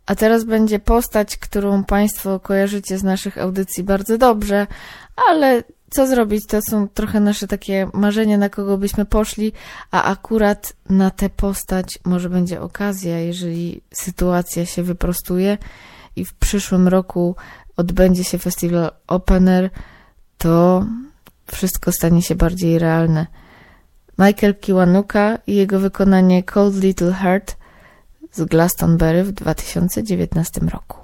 A teraz będzie postać, którą Państwo kojarzycie z naszych audycji bardzo dobrze, ale co zrobić, to są trochę nasze takie marzenia, na kogo byśmy poszli, a akurat na tę postać może będzie okazja, jeżeli sytuacja się wyprostuje i w przyszłym roku odbędzie się festiwal Open Air, to wszystko stanie się bardziej realne. Michael Kiwanuka i jego wykonanie Cold Little Heart z Glastonbury w 2019 roku.